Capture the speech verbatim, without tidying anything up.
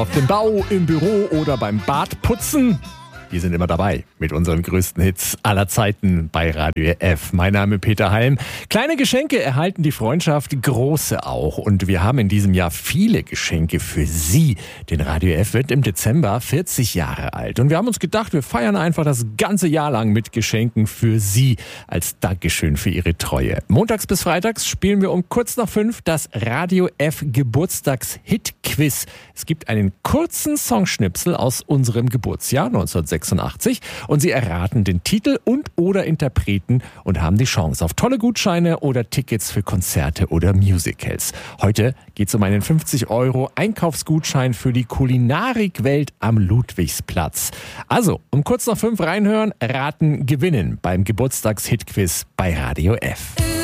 Auf dem Bau, im Büro oder beim Badputzen. Wir sind immer dabei mit unseren größten Hits aller Zeiten bei Radio F. Mein Name ist Peter Halm. Kleine Geschenke erhalten die Freundschaft, große auch. Und wir haben in diesem Jahr viele Geschenke für Sie. Denn Radio F wird im Dezember vierzig Jahre alt. Und wir haben uns gedacht, wir feiern einfach das ganze Jahr lang mit Geschenken für Sie als Dankeschön für Ihre Treue. Montags bis freitags spielen wir um kurz nach fünf das Radio F Geburtstags-Hit-Quiz. Es gibt einen kurzen Songschnipsel aus unserem Geburtsjahr neunzehnhundertsechsundachtzig und Sie erraten den Titel und oder Interpreten und haben die Chance auf tolle Gutscheine oder Tickets für Konzerte oder Musicals. Heute geht es um einen fünfzig Euro Einkaufsgutschein für die Kulinarikwelt am Ludwigsplatz. Also, um kurz nach fünf reinhören, raten, gewinnen beim Geburtstags-Hit-Quiz bei Radio F.